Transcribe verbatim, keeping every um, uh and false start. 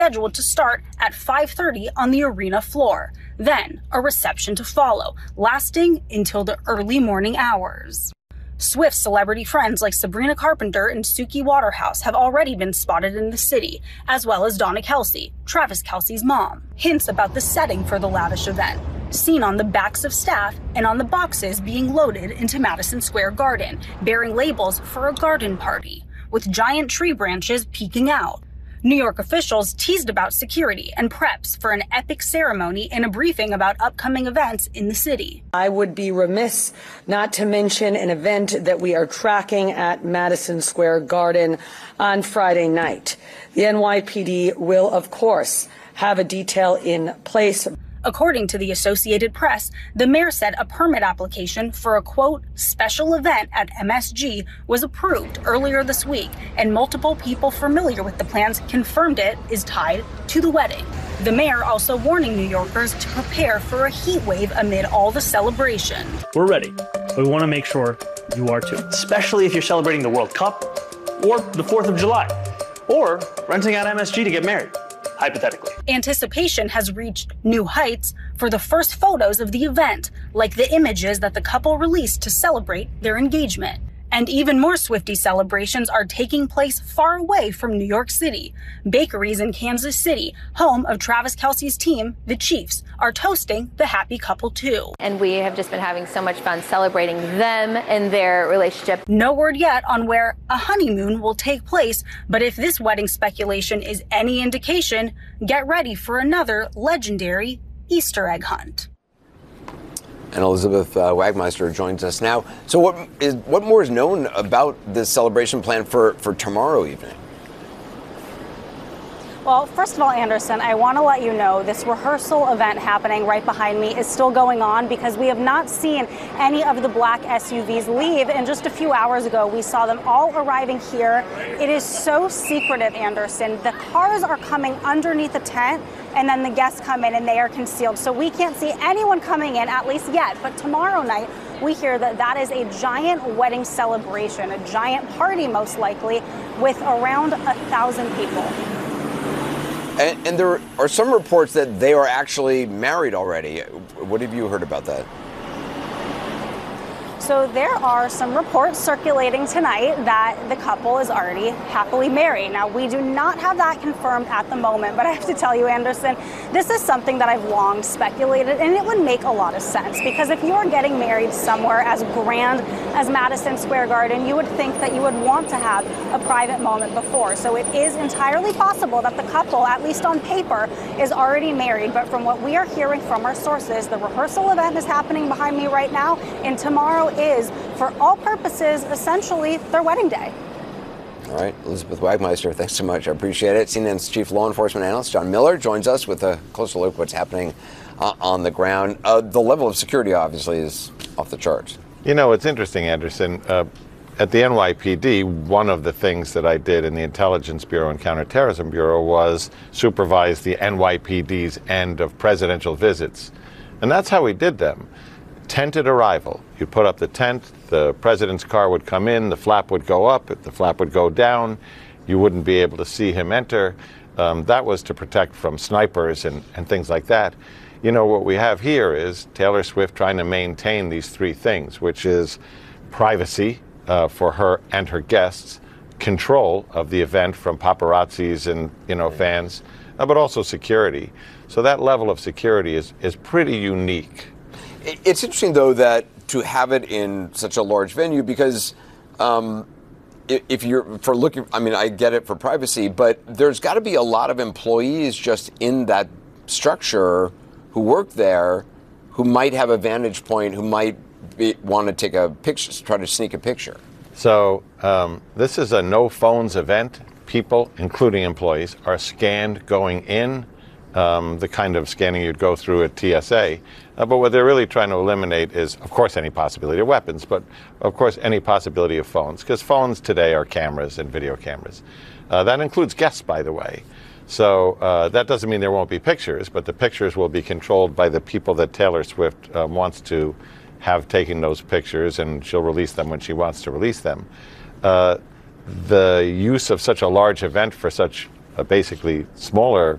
scheduled to start at five thirty on the arena floor. Then, a reception to follow, lasting until the early morning hours. Swift's celebrity friends like Sabrina Carpenter and Suki Waterhouse have already been spotted in the city, as well as Donna Kelce, Travis Kelce's mom. Hints about the setting for the lavish event, seen on the backs of staff and on the boxes being loaded into Madison Square Garden, bearing labels for a garden party, with giant tree branches peeking out. New York officials teased about security and preps for an epic ceremony in a briefing about upcoming events in the city. I would be remiss not to mention an event that we are tracking at Madison Square Garden on Friday night. The N Y P D will, of course, have a detail in place. According to the Associated Press, the mayor said a permit application for a, quote, special event at M S G was approved earlier this week, and multiple people familiar with the plans confirmed it is tied to the wedding. The mayor also warning New Yorkers to prepare for a heat wave amid all the celebration. We're ready, but we want to make sure you are too, especially if you're celebrating the World Cup or the fourth of July, or renting out M S G to get married. Hypothetically. Anticipation has reached new heights for the first photos of the event, like the images that the couple released to celebrate their engagement. And even more Swiftie celebrations are taking place far away from New York City. Bakeries in Kansas City, home of Travis Kelce's team, the Chiefs, are toasting the happy couple too. And we have just been having so much fun celebrating them and their relationship. No word yet on where a honeymoon will take place, but if this wedding speculation is any indication, get ready for another legendary Easter egg hunt. And Elizabeth uh, Wagmeister joins us now. So what is what more is known about this celebration plan for, for tomorrow evening? Well, first of all, Anderson, I want to let you know this rehearsal event happening right behind me is still going on because we have not seen any of the black S U Vs leave. And just a few hours ago, we saw them all arriving here. It is so secretive, Anderson. The cars are coming underneath the tent, and then the guests come in and they are concealed. So we can't see anyone coming in, at least yet. But tomorrow night, we hear that that is a giant wedding celebration, a giant party most likely, with around a thousand people. And, and there are some reports that they are actually married already. What have you heard about that? So there are some reports circulating tonight that the couple is already happily married. Now, we do not have that confirmed at the moment, but I have to tell you, Anderson, this is something that I've long speculated, and it would make a lot of sense because if you are getting married somewhere as grand as Madison Square Garden, you would think that you would want to have a private moment before. So it is entirely possible that the couple, at least on paper, is already married. But from what we are hearing from our sources, the rehearsal event is happening behind me right now, and tomorrow is, for all purposes, essentially their wedding day. All right, Elizabeth Wagmeister, thanks so much. I appreciate it. C N N's chief law enforcement analyst, John Miller, joins us with a closer look at what's happening uh, on the ground. Uh, the level of security, obviously, is off the charts. You know, it's interesting, Anderson. Uh, at the N Y P D, one of the things that I did in the Intelligence Bureau and Counterterrorism Bureau was supervise the N Y P D's end of presidential visits. And that's how we did them. Tented arrival. You put up the tent, the president's car would come in, the flap would go up, the flap would go down, you wouldn't be able to see him enter. Um, that was to protect from snipers and, and things like that. You know, what we have here is Taylor Swift trying to maintain these three things, which is privacy uh, for her and her guests, control of the event from paparazzis and, you know, fans, uh, but also security. So that level of security is, is pretty unique. It's interesting, though, that to have it in such a large venue, because um, if you're for looking, I mean, I get it for privacy, but there's got to be a lot of employees just in that structure who work there who might have a vantage point, who might be, want to take a picture, try to sneak a picture. So um, this is a no phones event. People, including employees, are scanned going in. Um, the kind of scanning you'd go through at T S A. Uh, but what they're really trying to eliminate is, of course, any possibility of weapons, but of course, any possibility of phones, because phones today are cameras and video cameras. Uh, that includes guests, by the way. So uh, that doesn't mean there won't be pictures, but the pictures will be controlled by the people that Taylor Swift uh, wants to have taking those pictures, and she'll release them when she wants to release them. Uh, the use of such a large event for such uh, basically smaller